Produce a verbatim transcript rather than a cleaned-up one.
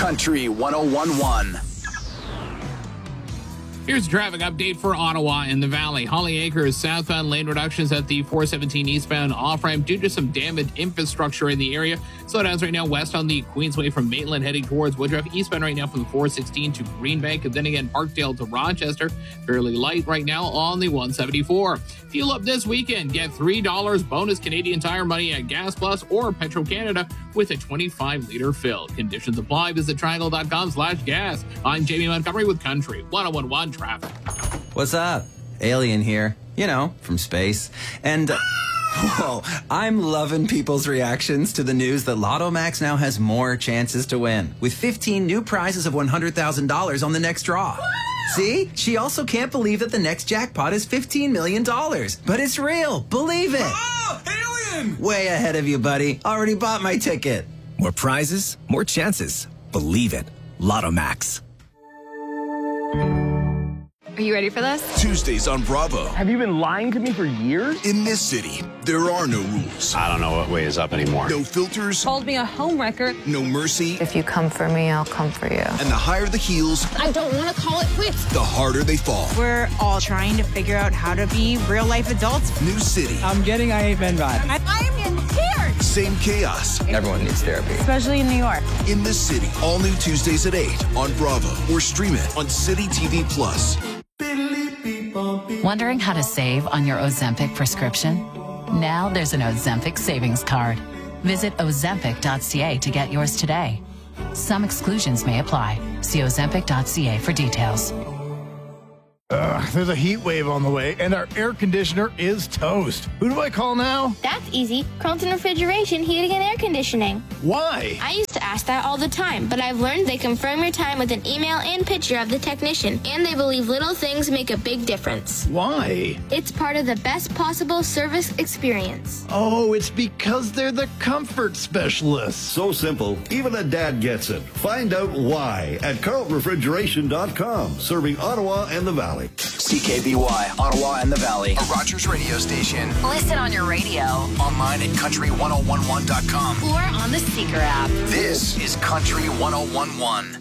Country one oh one point one. Here's a traffic update for Ottawa and the Valley. Holly Acres southbound lane reductions at the four seventeen eastbound off-ramp due to some damaged infrastructure in the area. Slowdowns right now west on the Queensway from Maitland heading towards Woodruff. Eastbound right now from the four sixteen to Greenbank, and then again Parkdale to Rochester. Fairly light right now on the one seventy-four. Fuel up this weekend. Get three dollars bonus Canadian Tire money at Gas Plus or Petro-Canada with a twenty-five liter fill. Conditions apply. Visit triangle.com slash gas. I'm Jamie Montgomery with Country one oh one point one Traffic. What's up? Alien here. You know, from space. And, uh, whoa, I'm loving people's reactions to the news that Lotto Max now has more chances to win, with fifteen new prizes of one hundred thousand dollars on the next draw. See? She also can't believe that the next jackpot is fifteen million dollars. But it's real. Believe it. Oh, alien! Way ahead of you, buddy. Already bought my ticket. More prizes, more chances. Believe it. Lotto Max. Are you ready for this? Tuesdays on Bravo. Have you been lying to me for years? In this city, there are no rules. I don't know what way is up anymore. No filters. Called me a homewrecker. No mercy. If you come for me, I'll come for you. And the higher the heels, I don't want to call it quits. the harder they fall. We're all trying to figure out how to be real-life adults. New city. I'm getting I Ain't Been Bad. I'm in tears. Same chaos. Everyone needs therapy. Especially in New York. In this city. All new Tuesdays at eight on Bravo. Or stream it on City T V Plus. Wondering how to save on your Ozempic prescription? Now there's an Ozempic savings card. Visit ozempic dot c a to get yours today. Some exclusions may apply. See ozempic dot c a for details. Ugh, there's a heat wave on the way, and our air conditioner is toast. Who do I call now? That's easy. Carlton Refrigeration, Heating and Air Conditioning. Why? I used to ask that all the time, but I've learned they confirm your time with an email and picture of the technician, and they believe little things make a big difference. Why? It's part of the best possible service experience. Oh, it's because they're the comfort specialists. So simple, even a dad gets it. Find out why at carlton refrigeration dot com, serving Ottawa and the Valley. C K B Y, Ottawa and the Valley, a Rogers radio station. Listen on your radio. Online at country ten eleven dot com. Or on the Seeker app. This is Country one oh one point one.